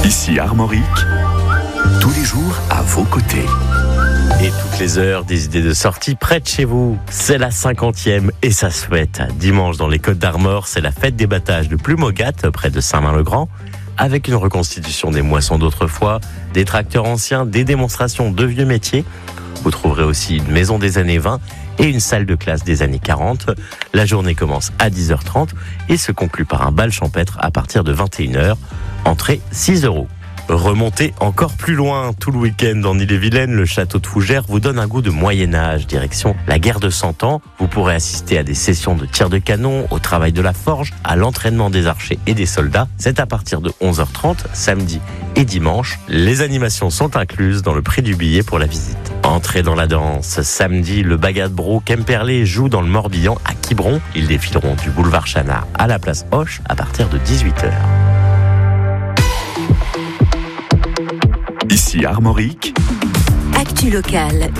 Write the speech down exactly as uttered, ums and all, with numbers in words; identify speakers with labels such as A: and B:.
A: Ici Armorique, tous les jours à vos côtés.
B: Et toutes les heures, des idées de sortie près de chez vous. C'est la cinquantième et ça se fête. Dimanche dans les Côtes d'Armor, c'est la fête des battages de Plumogat, près de Saint-Main-le-Grand, avec une reconstitution des moissons d'autrefois, des tracteurs anciens, des démonstrations de vieux métiers. Vous trouverez aussi une maison des années vingt et une salle de classe des années quarante. La journée commence à dix heures trente et se conclut par un bal champêtre à partir de vingt et une heures. Entrée six euros. Remontez encore plus loin, tout le week-end en Ille-et-Vilaine, le château de Fougères vous donne un goût de Moyen-Âge, direction la guerre de Cent Ans. Vous pourrez assister à des sessions de tir de canon, au travail de la forge, à l'entraînement des archers et des soldats. C'est à partir de onze heures trente, samedi et dimanche. Les animations sont incluses dans le prix du billet pour la visite. Entrez dans la danse. Samedi, le Bagad Bro Kemperlé joue dans le Morbihan à Quiberon. Ils défileront du boulevard Chanard à la place Hoche à partir de dix-huit heures.
A: Ici Armorique,
C: Actu locale,